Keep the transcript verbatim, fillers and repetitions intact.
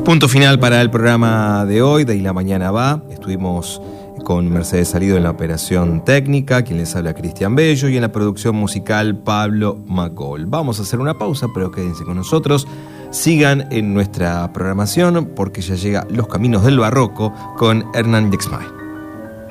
Punto final para el programa de hoy, de ahí la mañana va. Estuvimos con Mercedes Salido en la operación técnica, quien les habla Cristian Bello, y en la producción musical Pablo Macol. Vamos a hacer una pausa, pero quédense con nosotros. Sigan en nuestra programación porque ya llega Los Caminos del Barroco con Hernán Dexmay.